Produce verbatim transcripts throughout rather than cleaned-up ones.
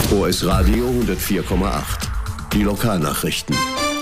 O S Radio hundertvier Komma acht. Die Lokalnachrichten.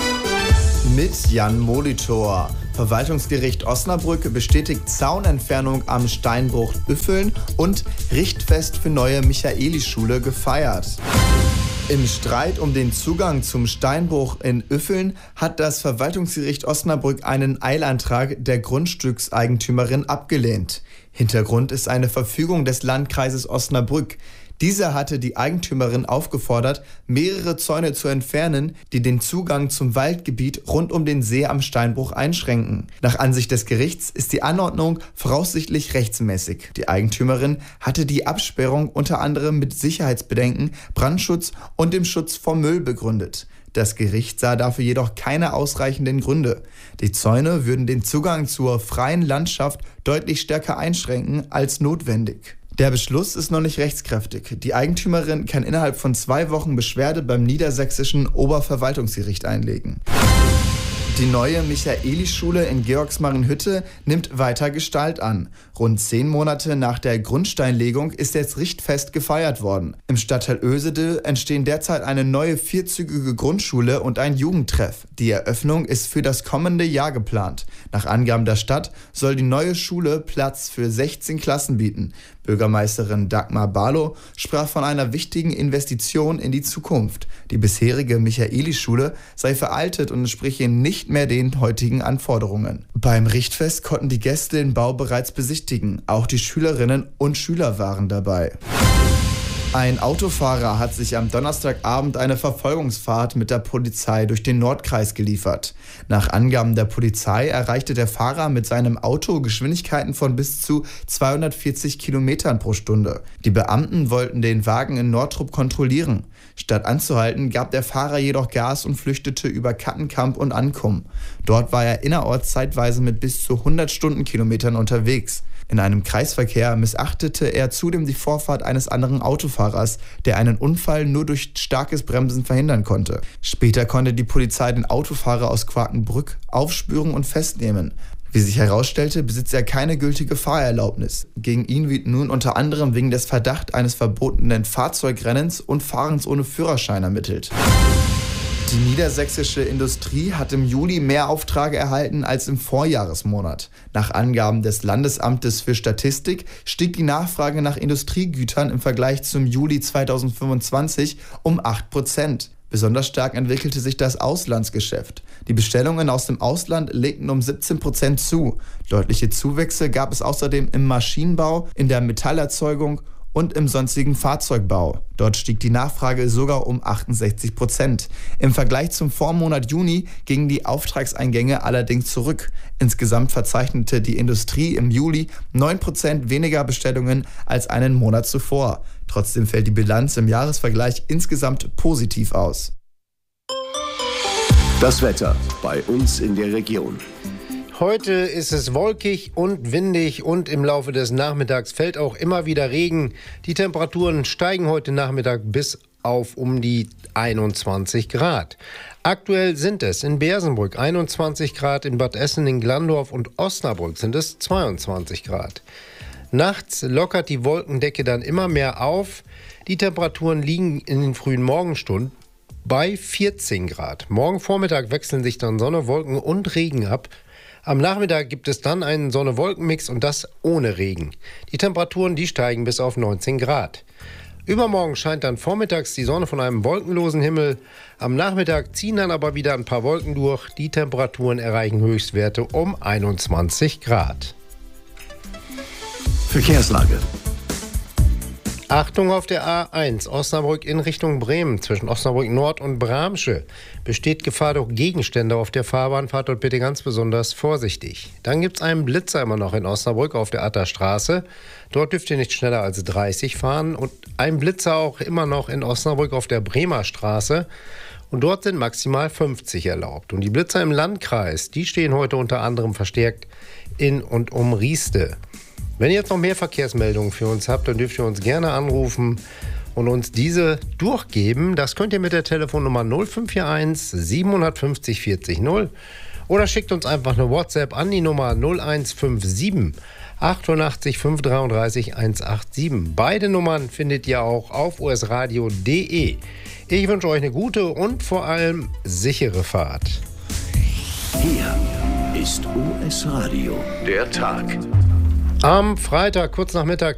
Mit Jan Molitor. Verwaltungsgericht Osnabrück bestätigt Zaunentfernung am Steinbruch Üffeln und Richtfest für neue Michaelischule gefeiert. Im Streit um den Zugang zum Steinbruch in Üffeln hat das Verwaltungsgericht Osnabrück einen Eilantrag der Grundstückseigentümerin abgelehnt. Hintergrund ist eine Verfügung des Landkreises Osnabrück. Dieser hatte die Eigentümerin aufgefordert, mehrere Zäune zu entfernen, die den Zugang zum Waldgebiet rund um den See am Steinbruch einschränken. Nach Ansicht des Gerichts ist die Anordnung voraussichtlich rechtsmäßig. Die Eigentümerin hatte die Absperrung unter anderem mit Sicherheitsbedenken, Brandschutz und dem Schutz vor Müll begründet. Das Gericht sah dafür jedoch keine ausreichenden Gründe. Die Zäune würden den Zugang zur freien Landschaft deutlich stärker einschränken als notwendig. Der Beschluss ist noch nicht rechtskräftig. Die Eigentümerin kann innerhalb von zwei Wochen Beschwerde beim niedersächsischen Oberverwaltungsgericht einlegen. Die neue Michaelischule in Georgsmarienhütte nimmt weiter Gestalt an. Rund zehn Monate nach der Grundsteinlegung ist jetzt Richtfest gefeiert worden. Im Stadtteil Oesede entstehen derzeit eine neue vierzügige Grundschule und ein Jugendtreff. Die Eröffnung ist für das kommende Jahr geplant. Nach Angaben der Stadt soll die neue Schule Platz für sechzehn Klassen bieten. Bürgermeisterin Dagmar Barlow sprach von einer wichtigen Investition in die Zukunft. Die bisherige Michaelischule sei veraltet und entspreche nicht mehr den heutigen Anforderungen. Beim Richtfest konnten die Gäste den Bau bereits besichtigen. Auch die Schülerinnen und Schüler waren dabei. Ein Autofahrer hat sich am Donnerstagabend eine Verfolgungsfahrt mit der Polizei durch den Nordkreis geliefert. Nach Angaben der Polizei erreichte der Fahrer mit seinem Auto Geschwindigkeiten von bis zu zweihundertvierzig Kilometern pro Stunde. Die Beamten wollten den Wagen in Nordrup kontrollieren. Statt anzuhalten, gab der Fahrer jedoch Gas und flüchtete über Kattenkamp und Ankum. Dort war er innerorts zeitweise mit bis zu hundert Stundenkilometern unterwegs. In einem Kreisverkehr missachtete er zudem die Vorfahrt eines anderen Autofahrers, der einen Unfall nur durch starkes Bremsen verhindern konnte. Später konnte die Polizei den Autofahrer aus Quakenbrück aufspüren und festnehmen. Wie sich herausstellte, besitzt er keine gültige Fahrerlaubnis. Gegen ihn wird nun unter anderem wegen des Verdachts eines verbotenen Fahrzeugrennens und Fahrens ohne Führerschein ermittelt. Die niedersächsische Industrie hat im Juli mehr Aufträge erhalten als im Vorjahresmonat. Nach Angaben des Landesamtes für Statistik stieg die Nachfrage nach Industriegütern im Vergleich zum Juli zweitausendfünfundzwanzig um acht Prozent. Besonders stark entwickelte sich das Auslandsgeschäft. Die Bestellungen aus dem Ausland legten um siebzehn Prozent zu. Deutliche Zuwächse gab es außerdem im Maschinenbau, in der Metallerzeugung und im sonstigen Fahrzeugbau. Dort stieg die Nachfrage sogar um achtundsechzig Prozent. Im Vergleich zum Vormonat Juni gingen die Auftragseingänge allerdings zurück. Insgesamt verzeichnete die Industrie im Juli neun Prozent weniger Bestellungen als einen Monat zuvor. Trotzdem fällt die Bilanz im Jahresvergleich insgesamt positiv aus. Das Wetter bei uns in der Region. Heute ist es wolkig und windig und im Laufe des Nachmittags fällt auch immer wieder Regen. Die Temperaturen steigen heute Nachmittag bis auf um die einundzwanzig Grad. Aktuell sind es in Bersenbrück einundzwanzig Grad, in Bad Essen, in Glandorf und Osnabrück sind es zweiundzwanzig Grad. Nachts lockert die Wolkendecke dann immer mehr auf. Die Temperaturen liegen in den frühen Morgenstunden bei vierzehn Grad. Morgen Vormittag wechseln sich dann Sonne, Wolken und Regen ab. Am Nachmittag gibt es dann einen Sonne-Wolken-Mix und das ohne Regen. Die Temperaturen, die steigen bis auf neunzehn Grad. Übermorgen scheint dann vormittags die Sonne von einem wolkenlosen Himmel. Am Nachmittag ziehen dann aber wieder ein paar Wolken durch. Die Temperaturen erreichen Höchstwerte um einundzwanzig Grad. Verkehrslage. Achtung auf der A eins, Osnabrück in Richtung Bremen. Zwischen Osnabrück Nord und Bramsche besteht Gefahr durch Gegenstände auf der Fahrbahn. Fahrt dort bitte ganz besonders vorsichtig. Dann gibt es einen Blitzer immer noch in Osnabrück auf der Atterstraße. Dort dürft ihr nicht schneller als dreißig fahren. Und ein Blitzer auch immer noch in Osnabrück auf der Bremer Straße. Und dort sind maximal fünfzig erlaubt. Und die Blitzer im Landkreis, die stehen heute unter anderem verstärkt in und um Rieste. Wenn ihr jetzt noch mehr Verkehrsmeldungen für uns habt, dann dürft ihr uns gerne anrufen und uns diese durchgeben. Das könnt ihr mit der Telefonnummer null fünf vier eins sieben fünf null vierzig null oder schickt uns einfach eine WhatsApp an die Nummer null eins fünf sieben achtundachtzig fünf dreiunddreißig hundertsiebenundachtzig. Beide Nummern findet ihr auch auf u s radio punkt d e. Ich wünsche euch eine gute und vor allem sichere Fahrt. Hier ist U S Radio, der Tag. Am Freitag, kurz nach Mittag,